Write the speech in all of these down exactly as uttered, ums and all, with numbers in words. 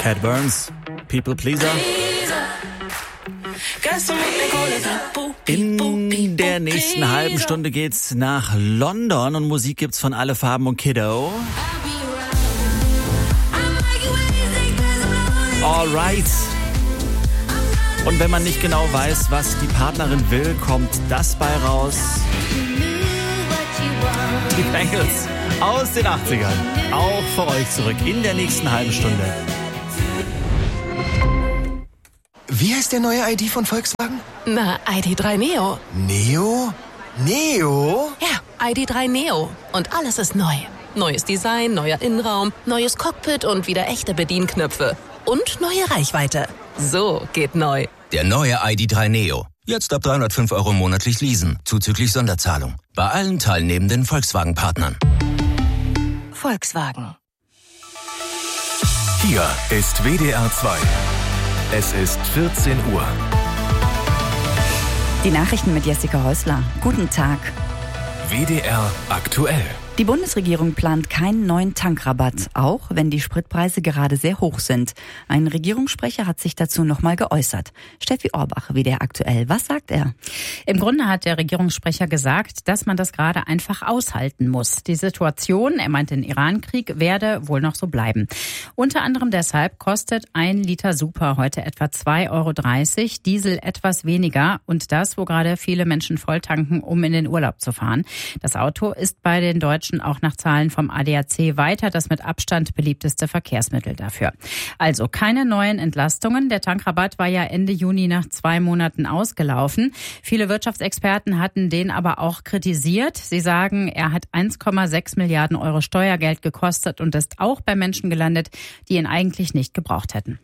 Cat Burns, People Pleaser. In der nächsten halben Stunde geht's nach London und Musik gibt's von Alle Farben und Kiddo. Alright. Und wenn man nicht genau weiß, was die Partnerin will, kommt das bei raus. Die Bangles aus den achtzigern. Auch für euch zurück in der nächsten halben Stunde. Wie heißt der neue I D von Volkswagen? Na, I D drei Neo. Neo? Neo? Ja, I D drei Neo. Und alles ist neu. Neues Design, neuer Innenraum, neues Cockpit und wieder echte Bedienknöpfe. Und neue Reichweite. So geht neu. Der neue I D drei Neo. Jetzt ab dreihundertfünf Euro monatlich leasen, zuzüglich Sonderzahlung. Bei allen teilnehmenden Volkswagen-Partnern. Volkswagen. Hier ist W D R zwei. Es ist vierzehn Uhr. Die Nachrichten mit Jessica Häusler. Guten Tag. W D R aktuell. Die Bundesregierung plant keinen neuen Tankrabatt, auch wenn die Spritpreise gerade sehr hoch sind. Ein Regierungssprecher hat sich dazu nochmal geäußert. Steffi Orbach, W D R aktuell. Was sagt er? Im Grunde hat der Regierungssprecher gesagt, dass man das gerade einfach aushalten muss. Die Situation, er meint den Iran-Krieg, werde wohl noch so bleiben. Unter anderem deshalb kostet ein Liter Super heute etwa zwei Euro dreißig, Diesel etwas weniger und das, wo gerade viele Menschen voll tanken, um in den Urlaub zu fahren. Das Auto ist bei den Deutschen auch nach Zahlen vom A D A C weiter das mit Abstand beliebteste Verkehrsmittel dafür. Also keine neuen Entlastungen. Der Tankrabatt war ja Ende Juni nach zwei Monaten ausgelaufen. Viele Wirtschaftsexperten hatten den aber auch kritisiert. Sie sagen, er hat eins Komma sechs Milliarden Euro Steuergeld gekostet und ist auch bei Menschen gelandet, die ihn eigentlich nicht gebraucht hätten.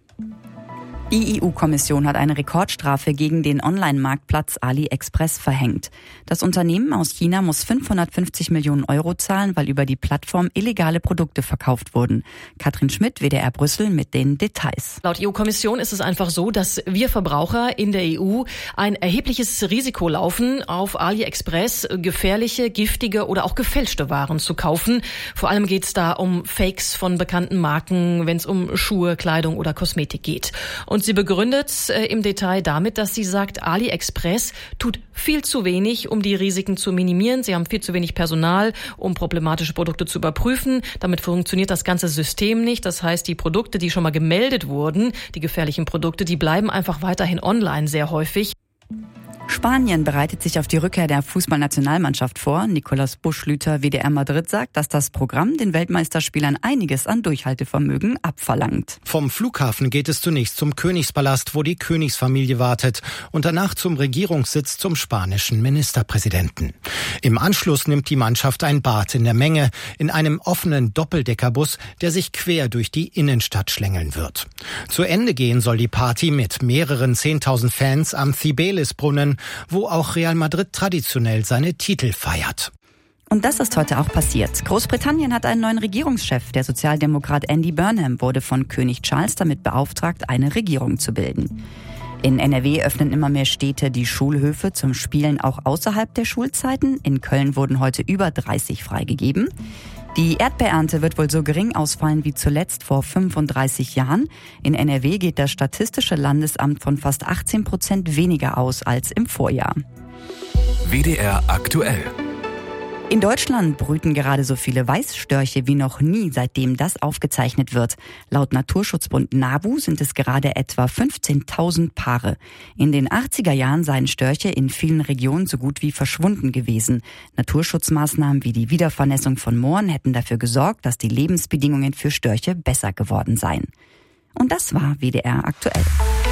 Die E U-Kommission hat eine Rekordstrafe gegen den Online-Marktplatz AliExpress verhängt. Das Unternehmen aus China muss fünfhundertfünfzig Millionen Euro zahlen, weil über die Plattform illegale Produkte verkauft wurden. Katrin Schmidt, W D R Brüssel, mit den Details. Laut E U-Kommission ist es einfach so, dass wir Verbraucher in der E U ein erhebliches Risiko laufen, auf AliExpress gefährliche, giftige oder auch gefälschte Waren zu kaufen. Vor allem geht es da um Fakes von bekannten Marken, wenn es um Schuhe, Kleidung oder Kosmetik geht. Und sie begründet äh, im Detail damit, dass sie sagt, AliExpress tut viel zu wenig, um die Risiken zu minimieren. Sie haben viel zu wenig Personal, um problematische Produkte zu überprüfen. Damit funktioniert das ganze System nicht. Das heißt, die Produkte, die schon mal gemeldet wurden, die gefährlichen Produkte, die bleiben einfach weiterhin online sehr häufig. Spanien bereitet sich auf die Rückkehr der Fußballnationalmannschaft vor. Nicolas Buschlüter, W D R Madrid, sagt, dass das Programm den Weltmeisterspielern einiges an Durchhaltevermögen abverlangt. Vom Flughafen geht es zunächst zum Königspalast, wo die Königsfamilie wartet, und danach zum Regierungssitz zum spanischen Ministerpräsidenten. Im Anschluss nimmt die Mannschaft ein Bad in der Menge in einem offenen Doppeldeckerbus, der sich quer durch die Innenstadt schlängeln wird. Zu Ende gehen soll die Party mit mehreren zehntausend Fans am Cibeles-Brunnen, wo auch Real Madrid traditionell seine Titel feiert. Und das ist heute auch passiert. Großbritannien hat einen neuen Regierungschef. Der Sozialdemokrat Andy Burnham wurde von König Charles damit beauftragt, eine Regierung zu bilden. In N R W öffnen immer mehr Städte die Schulhöfe zum Spielen auch außerhalb der Schulzeiten. In Köln wurden heute über dreißig freigegeben. Die Erdbeerernte wird wohl so gering ausfallen wie zuletzt vor fünfunddreißig Jahren. In N R W geht das Statistische Landesamt von fast achtzehn Prozent weniger aus als im Vorjahr. W D R aktuell. In Deutschland brüten gerade so viele Weißstörche wie noch nie, seitdem das aufgezeichnet wird. Laut Naturschutzbund NABU sind es gerade etwa fünfzehntausend Paare. In den achtziger Jahren seien Störche in vielen Regionen so gut wie verschwunden gewesen. Naturschutzmaßnahmen wie die Wiedervernässung von Mooren hätten dafür gesorgt, dass die Lebensbedingungen für Störche besser geworden seien. Und das war W D R aktuell.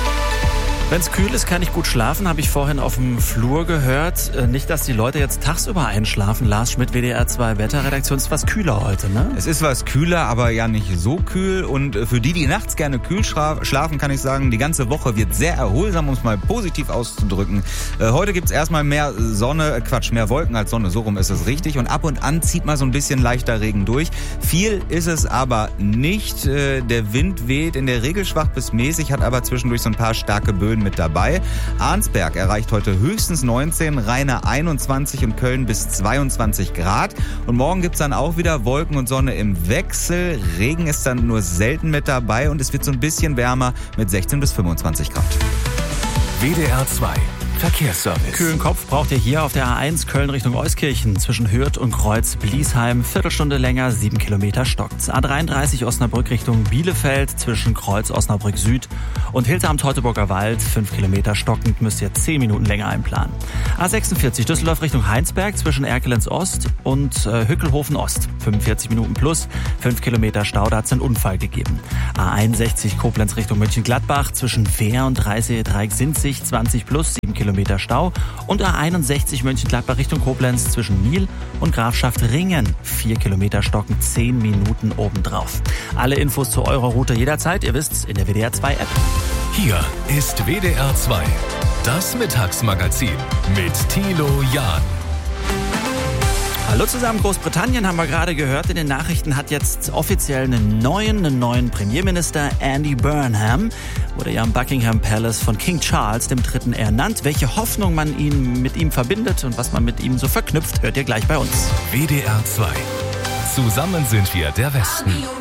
Wenn es kühl ist, kann ich gut schlafen, habe ich vorhin auf dem Flur gehört. Nicht, dass die Leute jetzt tagsüber einschlafen. Lars Schmidt, W D R zwei Wetterredaktion, ist was kühler heute, ne? Es ist was kühler, aber ja nicht so kühl. Und für die, die nachts gerne kühl schlafen, kann ich sagen, die ganze Woche wird sehr erholsam, um es mal positiv auszudrücken. Heute gibt's erstmal mehr Sonne, Quatsch, mehr Wolken als Sonne, so rum ist es richtig. Und ab und an zieht mal so ein bisschen leichter Regen durch. Viel ist es aber nicht. Der Wind weht in der Regel schwach bis mäßig, hat aber zwischendurch so ein paar starke Böen zehn mit dabei. Arnsberg erreicht heute höchstens neunzehn, Rheine einundzwanzig und Köln bis zweiundzwanzig Grad. Und morgen gibt's dann auch wieder Wolken und Sonne im Wechsel. Regen ist dann nur selten mit dabei und es wird so ein bisschen wärmer mit sechzehn bis fünfundzwanzig Grad. W D R zwei Verkehrsservice. Kühlen Kopf braucht ihr hier auf der A eins Köln Richtung Euskirchen zwischen Hürth und Kreuz-Bliesheim. Viertelstunde länger, sieben Kilometer stockt. A dreiunddreißig Osnabrück Richtung Bielefeld zwischen Kreuz Osnabrück Süd und Hilter am Teutoburger Wald. fünf Kilometer stockend, müsst ihr zehn Minuten länger einplanen. A sechsundvierzig Düsseldorf Richtung Heinsberg zwischen Erkelenz Ost und äh, Hückelhofen Ost. fünfundvierzig Minuten plus, fünf Kilometer Stau, da hat es einen Unfall gegeben. A einundsechzig Koblenz Richtung Mönchengladbach zwischen Wehr und Dreißig-Sinzig, zwanzig plus, sieben Kilometer Stau. Und A einundsechzig Mönchengladbach Richtung Koblenz zwischen Miel und Grafschaft Ringen. vier Kilometer stocken, zehn Minuten obendrauf. Alle Infos zu eurer Route jederzeit, ihr wisst's, in der W D R zwei App. Hier ist W D R zwei, das Mittagsmagazin mit Thilo Jahn. Hallo zusammen, Großbritannien haben wir gerade gehört. In den Nachrichten hat jetzt offiziell einen neuen, einen neuen Premierminister. Andy Burnham wurde ja am Buckingham Palace von King Charles dem Dritten ernannt. Welche Hoffnung man ihn mit ihm verbindet und was man mit ihm so verknüpft, hört ihr gleich bei uns. W D R zwei. Zusammen sind wir der Westen.